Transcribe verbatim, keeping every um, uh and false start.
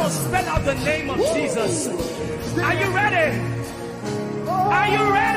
spell out the name of Jesus. Are you ready? Are you ready?